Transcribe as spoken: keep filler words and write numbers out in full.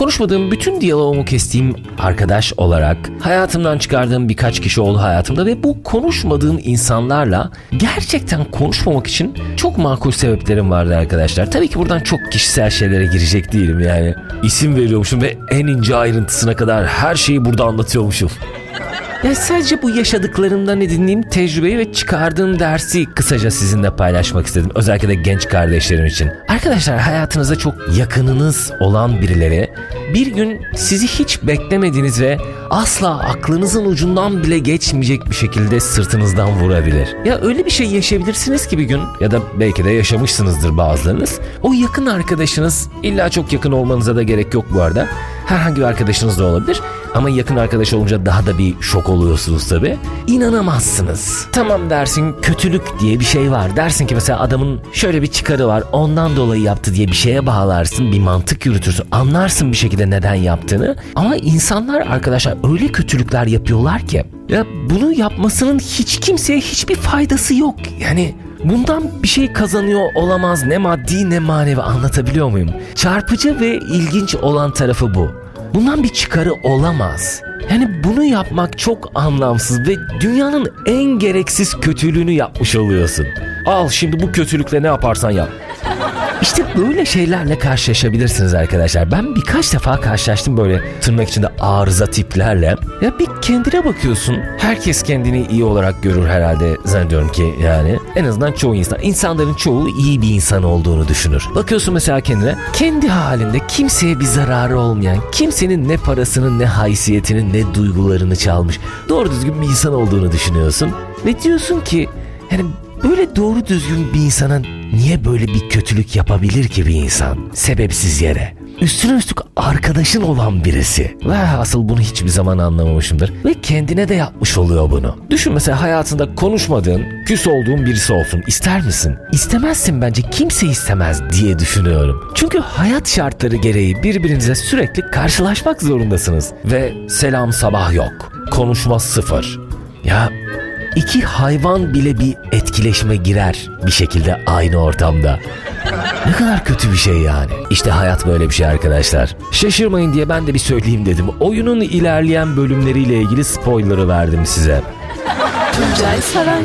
konuşmadığım, bütün diyaloğumu kestiğim arkadaş olarak hayatımdan çıkardığım birkaç kişi oldu hayatımda ve bu konuşmadığım insanlarla gerçekten konuşmamak için çok makul sebeplerim vardı arkadaşlar. Tabii ki buradan çok kişisel şeylere girecek değilim yani. İsim veriyormuşum ve en ince ayrıntısına kadar her şeyi burada anlatıyormuşum. Yani sadece bu yaşadıklarımdan edindiğim tecrübeyi ve çıkardığım dersi kısaca sizinle paylaşmak istedim. Özellikle de genç kardeşlerim için. Arkadaşlar, hayatınızda çok yakınınız olan birileri bir gün sizi hiç beklemediğiniz ve asla aklınızın ucundan bile geçmeyecek bir şekilde sırtınızdan vurabilir. Ya öyle bir şey yaşayabilirsiniz ki bir gün, ya da belki de yaşamışsınızdır bazılarınız. O yakın arkadaşınız, illa çok yakın olmanıza da gerek yok bu arada. Herhangi bir arkadaşınız da olabilir. Ama yakın arkadaş olunca daha da bir şok oluyorsunuz tabii. İnanamazsınız. Tamam dersin, kötülük diye bir şey var. Dersin ki mesela adamın şöyle bir çıkarı var, ondan dolayı yaptı diye bir şeye bağlarsın. Bir mantık yürütürsün. Anlarsın bir şekilde neden yaptığını. Ama insanlar arkadaşlar öyle kötülükler yapıyorlar ki ya bunu yapmasının hiç kimseye hiçbir faydası yok. Yani bundan bir şey kazanıyor olamaz, ne maddi ne manevi, anlatabiliyor muyum? Çarpıcı ve ilginç olan tarafı bu. Bundan bir çıkarı olamaz. Yani bunu yapmak çok anlamsız ve dünyanın en gereksiz kötülüğünü yapmış oluyorsun. Al şimdi bu kötülükle ne yaparsan yap. İşte böyle şeylerle karşılaşabilirsiniz arkadaşlar. Ben birkaç defa karşılaştım böyle tırnak içinde arıza tiplerle. Ya bir kendine bakıyorsun. Herkes kendini iyi olarak görür herhalde, zannediyorum ki yani. En azından çoğu insan. İnsanların çoğu iyi bir insan olduğunu düşünür. Bakıyorsun mesela kendine. Kendi halinde kimseye bir zararı olmayan, kimsenin ne parasını ne haysiyetini ne duygularını çalmış, doğru düzgün bir insan olduğunu düşünüyorsun. Ve diyorsun ki yani böyle doğru düzgün bir insana niye böyle bir kötülük yapabilir ki bir insan? Sebepsiz yere. Üstüne üstlük arkadaşın olan birisi. Ve asıl bunu hiçbir zaman anlamamışımdır. Ve kendine de yapmış oluyor bunu. Düşün mesela hayatında konuşmadığın, küs olduğun birisi olsun. İster misin? İstemezsin bence. Kimse istemez diye düşünüyorum. Çünkü hayat şartları gereği birbirinize sürekli karşılaşmak zorundasınız. Ve selam sabah yok. Konuşma sıfır. Ya İki hayvan bile bir etkileşime girer bir şekilde aynı ortamda. Ne kadar kötü bir şey yani. İşte hayat böyle bir şey arkadaşlar. Şaşırmayın diye ben de bir söyleyeyim dedim. Oyunun ilerleyen bölümleriyle ilgili spoiler'ı verdim size. Tuncay Saran